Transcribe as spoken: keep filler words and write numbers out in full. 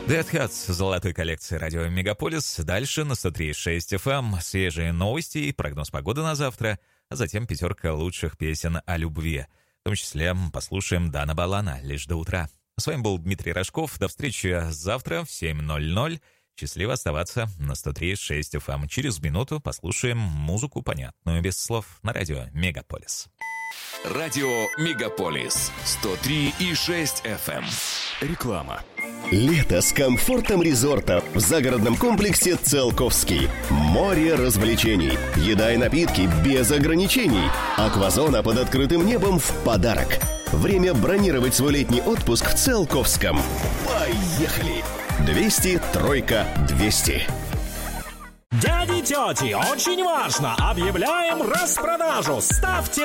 Dead Hats золотой коллекции радио Мегаполис. Дальше на сто три и шесть эф эм свежие новости и прогноз погоды на завтра, а затем пятерка лучших песен о любви. В том числе послушаем Дана Балана «Лишь до утра». С вами был Дмитрий Рожков. До встречи завтра в семь ноль ноль. Счастливо оставаться на сто три и шесть эф эм. Через минуту послушаем музыку, понятную без слов, на радио Мегаполис. Радио Мегаполис сто три и шесть эф эм. Реклама. Лето с комфортом резорта в загородном комплексе «Циолковский». Море развлечений, еда и напитки без ограничений. Аквазона под открытым небом в подарок. Время бронировать свой летний отпуск в Циолковском. Поехали! двести, тройка, двести. Дяди, тети, очень важно! Объявляем распродажу! Ставьте